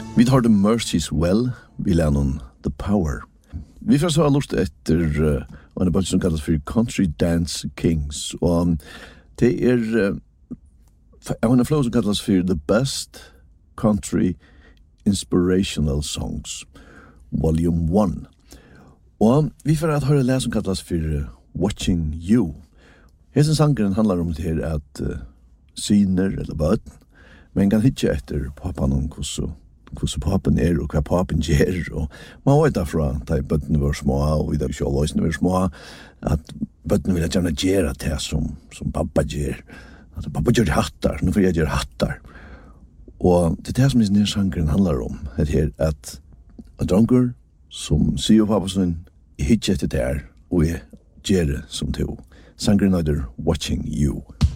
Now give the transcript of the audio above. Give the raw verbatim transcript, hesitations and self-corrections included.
Vi tar The Mercy's Well, vi lærner The Power. Vi får så ha lust etter uh, en band som kalles for Country Dance Kings, og det er uh, en flow som kalles for The Best Country Inspirational Songs, Volume one. Og vi får at høre det som kalles for uh, Watching You. Hesen sangeren handler om det her at uh, syner eller bøten, men kan hitje etter pappan om hvordan hvordan papen er og hva papen gjør, og man vet derfra da bøttene var små, og i dag ikke alle løsene var små, at bøttene vil gjerne gjøre det som, som pappa gjør. At pappa gjør hattar, nå får jeg gjøre hattar. Og det er det som denne sangeren handler om, det er at en dronker som sier pappa sin, jeg hitjer etter det her, og jeg gjør det som to. Sangeren heter Watching You.